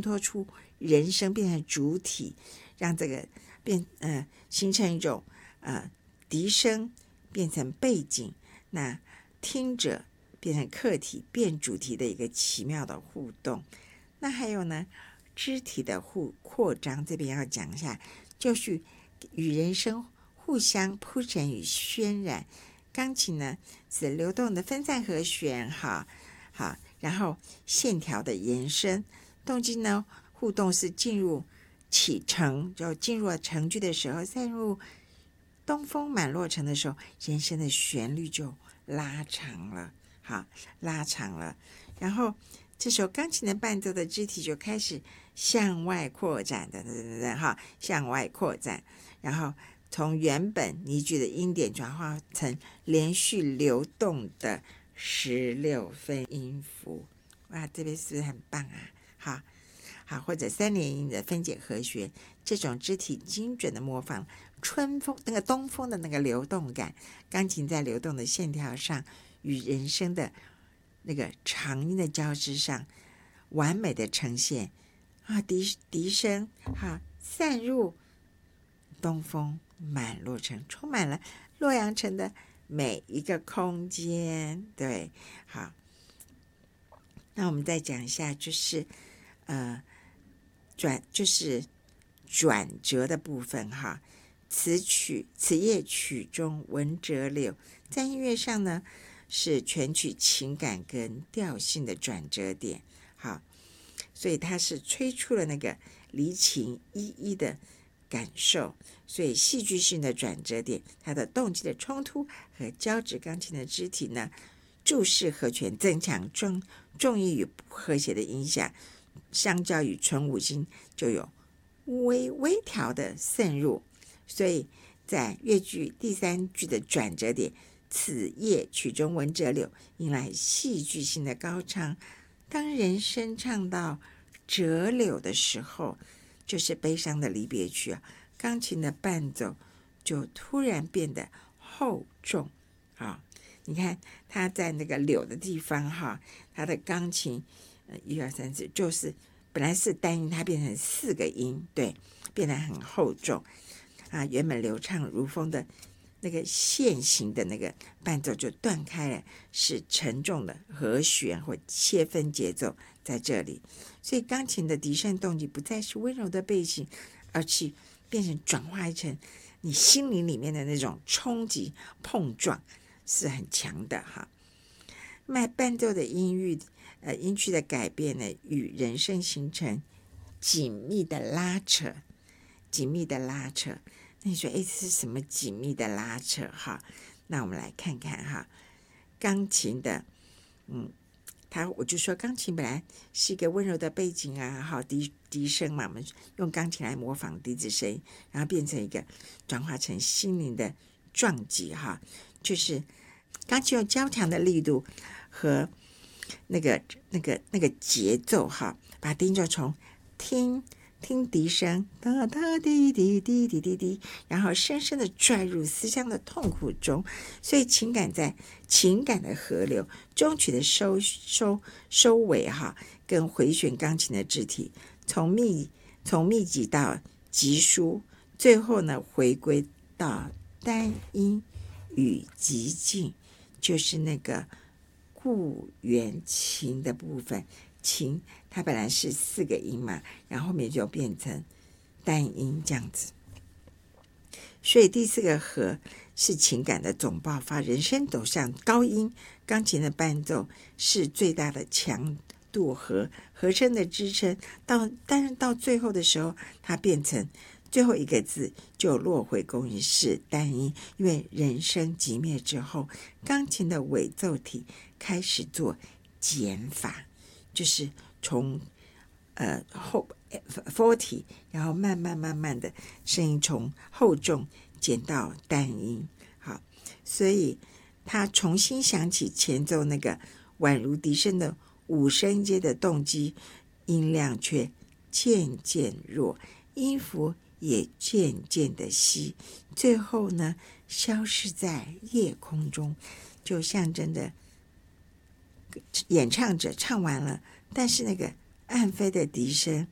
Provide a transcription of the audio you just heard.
托出人声变成主体，让这个形成一种笛声变成背景，那听者变成客体变主题的一个奇妙的互动。那还有呢，肢体的扩张，这边要讲一下，就是与人声互相铺陈与渲染。钢琴呢是流动的分散和弦，好，然后线条的延伸，动机呢互动是进入起承，就进入了成句的时候，散入东风满洛城的时候，人声的旋律就拉长了，然后这时候钢琴的伴奏的肢体就开始向外扩展向外扩展，然后从原本拟句的音点转化成连续流动的16分音符。哇，这边是不是很棒啊？好，或者3连音的分解和弦，这种肢体精准的模仿春风那个东风的那个流动感，钢琴在流动的线条上与人声的那个长音的交织上完美的呈现笛声散入东风满洛城，充满了洛阳城的每一个空间。对，好，那我们再讲一下，就是转折的部分哈。此夜曲中闻折柳，在音乐上呢是全曲情感跟调性的转折点。好，所以它是吹出了那个离情依依的感受，所以戏剧性的转折点，它的动机的冲突和交织钢琴的肢体呢，注释和弦增强重音与不和谐的影响，相较于纯五音就有微调的渗入，所以在乐句第3句的转折点，此夜曲中闻折柳，迎来戏剧性的高唱。当人声唱到折柳的时候，就是悲伤的离别曲钢琴的伴奏就突然变得厚重你看它在那个柳的地方它的钢琴1、2、3、4就是本来是单音，它变成4个音，对，变得很厚重原本流畅如风的那个线型的那个伴奏就断开了，是沉重的和弦或切分节奏在这里，所以钢琴的笛声动机不再是温柔的背景，而是变成转化成你心灵里面的那种冲击碰撞，是很强的伴奏的音区的改变呢，与人声形成紧密的拉扯。那你说这是什么紧密的拉扯那我们来看看钢琴的我就说钢琴本来是一个温柔的背景笛声嘛，我们用钢琴来模仿笛子声，然后变成一个转化成心灵的撞击就是钢琴用较强的力度和那个节奏把听众从听笛声哒哒滴滴滴滴滴滴，然后深深的拽入思乡的痛苦中，所以情感的河流，终曲的收尾跟回旋钢琴的肢体从密集到急疏，最后呢回归到单音与极静，就是那个故园情的部分。情它本来是4个音嘛，然后后面就变成单音这样子，所以第4个和是情感的总爆发，人声走向高音，钢琴的伴奏是最大的强度和和声的支撑，但是到最后的时候，它变成最后一个字就落回公音是单音，因为人声寂灭之后，钢琴的尾奏体开始做减法，就是从40，然后慢慢的声音从厚重减到单音。好，所以他重新想起前奏那个宛如笛声的5声阶的动机，音量却渐渐弱，音符也渐渐的稀，最后呢消失在夜空中，就象征着演唱者唱完了，但是那个暗飞的笛声